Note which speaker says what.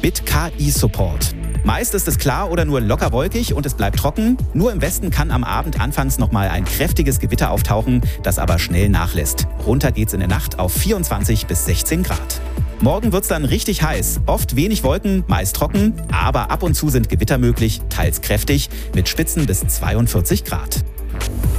Speaker 1: Bit KI Support. Meist ist es klar oder nur locker wolkig und es bleibt trocken. Nur im Westen kann am Abend anfangs nochmal ein kräftiges Gewitter auftauchen, das aber schnell nachlässt. Runter geht's in der Nacht auf 24 bis 16 Grad. Morgen wird's dann richtig heiß. Oft wenig Wolken, meist trocken, aber ab und zu sind Gewitter möglich, teils kräftig, mit Spitzen bis 42 Grad.